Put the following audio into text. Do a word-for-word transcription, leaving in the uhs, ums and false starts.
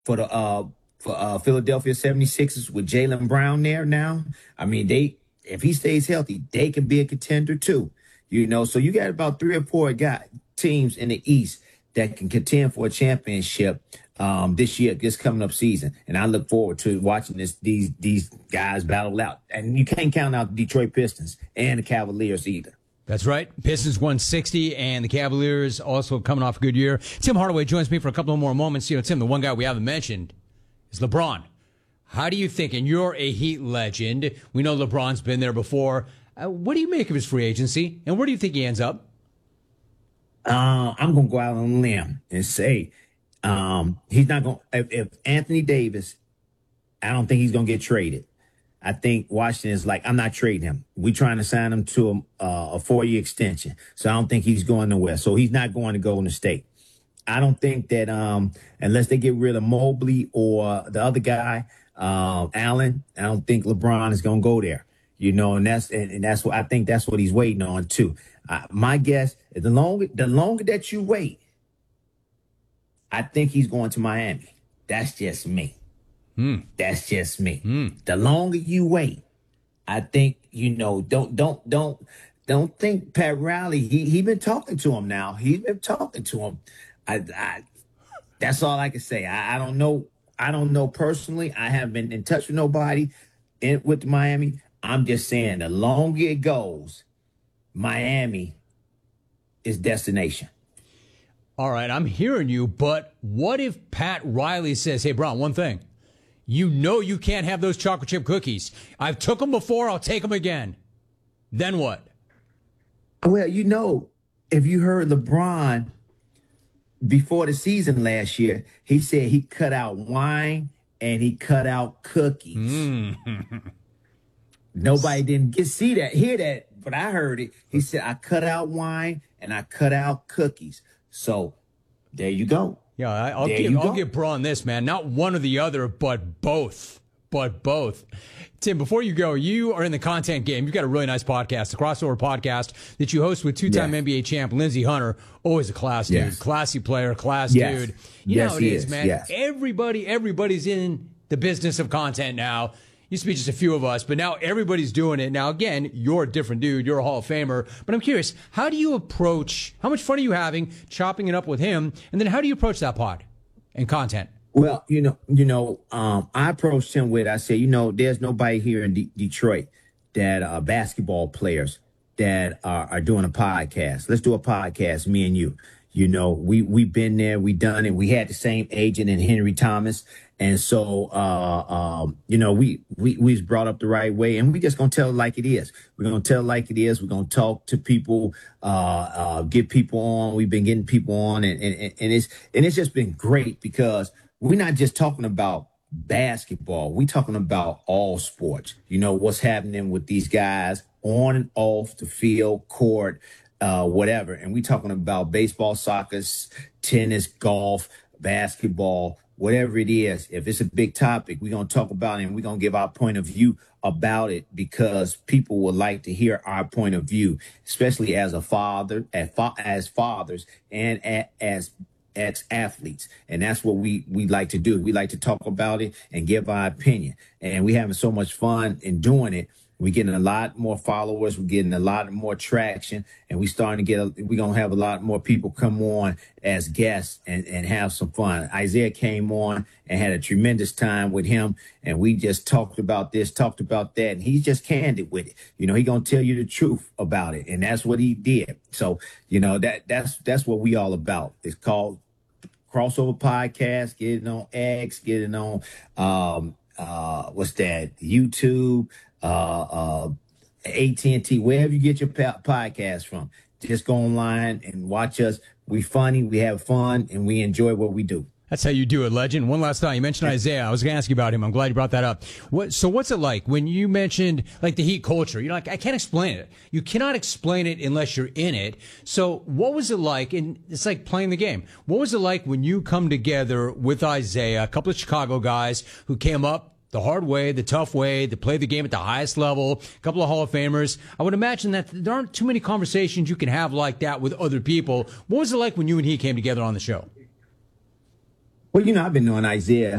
for the uh for uh Philadelphia seventy-sixers with Jaylen Brown there now. I mean, they if he stays healthy, they can be a contender too. You know, so you got about three or four guy teams in the East that can contend for a championship um, this year, this coming up season. And I look forward to watching this these these guys battle out. And you can't count out the Detroit Pistons and the Cavaliers either. That's right. Pistons one sixty, and the Cavaliers also coming off a good year. Tim Hardaway joins me for a couple of more moments. You know, Tim, the one guy we haven't mentioned is LeBron. How do you think, and you're a Heat legend, we know LeBron's been there before, uh, what do you make of his free agency, and where do you think he ends up? Uh, I'm going to go out on a limb and say um, he's not going to, if, if Anthony Davis, I don't think he's going to get traded. I think Washington is like, I'm not trading him. We trying to sign him to a, uh, a four-year extension. So I don't think he's going nowhere. So he's not going to Golden State. I don't think that um, unless they get rid of Mobley or the other guy, uh, Allen, I don't think LeBron is going to go there. You know, and that's and, and that's what I think that's what he's waiting on too. Uh, my guess is the longer the longer that you wait, I think he's going to Miami. That's just me. Mm. That's just me. Mm. The longer you wait, I think, you know, don't don't don't don't think Pat Riley. He he been talking to him now. He's been talking to him. I, I that's all I can say. I, I don't know. I don't know personally. I haven't been in touch with nobody in, with Miami. I'm just saying the longer it goes, Miami is destination. All right, I'm hearing you, but what if Pat Riley says, hey, Brown, one thing. You know you can't have those chocolate chip cookies. I've took them before. I'll take them again. Then what? Well, you know, if you heard LeBron before the season last year, he said he cut out wine and he cut out cookies. Mm. Nobody didn't get see that, hear that, but I heard it. He said, I cut out wine and I cut out cookies. So there you go. Yeah, I- I'll There give you I'll go. give Braun this, man. Not one or the other, but both. But both. Tim, before you go, you are in the content game. You've got a really nice podcast, the Crossover Podcast, that you host with two-time Yes. N B A champ Lindsey Hunter. Always a class dude. Yes. Classy player, class Yes. dude. You Yes, know how it he is, is. man. Yes. Everybody, everybody's in the business of content now. Used to be just a few of us, but now everybody's doing it. Now, again, you're a different dude. You're a Hall of Famer. But I'm curious, how do you approach, how much fun are you having chopping it up with him? And then how do you approach that pod and content? Well, you know, you know, um, I approached him with, I said, you know, there's nobody here in D- Detroit that are basketball players that are, are doing a podcast. Let's do a podcast, me and you. You know, we, we've been there, we done it. We had the same agent in Henry Thomas. And so, uh, um, you know, we, we, we was brought up the right way, and we just gonna tell it like it is. We're gonna tell it like it is. We're gonna talk to people, uh, uh, get people on. We've been getting people on, and, and, and it's, and it's just been great because we're not just talking about basketball. We're talking about all sports. You know, what's happening with these guys on and off the field, court, uh, whatever. And we talking about baseball, soccer, s- tennis, golf, basketball, whatever it is. If it's a big topic, we're going to talk about it, and we're going to give our point of view about it because people would like to hear our point of view, especially as a father, as, fa- as fathers, and a- as ex-athletes. And that's what we we like to do. We like to talk about it and give our opinion. And we having so much fun in doing it. We're getting a lot more followers. We're getting a lot more traction, and we starting to get. A, we're gonna have a lot more people come on as guests and, and have some fun. Isaiah came on and had a tremendous time with him, and we just talked about this, talked about that, and he's just candid with it. You know, he gonna tell you the truth about it, and that's what he did. So, you know, that that's that's what we all about. It's called Crossover Podcast. Get it on X, get it on um uh what's that? YouTube. Uh, uh, A T and T, wherever you get your pa- podcast from. Just go online and watch us. We funny, we have fun, and we enjoy what we do. That's how you do it, legend. One last thought. You mentioned Isaiah. I was going to ask you about him. I'm glad you brought that up. What, so what's it like when you mentioned like the Heat culture? You're like, I can't explain it. You cannot explain it unless you're in it. So what was it like? And it's like playing the game. What was it like when you come together with Isaiah, a couple of Chicago guys who came up the hard way, the tough way, to play the game at the highest level, a couple of Hall of Famers? I would imagine that there aren't too many conversations you can have like that with other people. What was it like when you and he came together on the show? Well, you know, I've been knowing Isaiah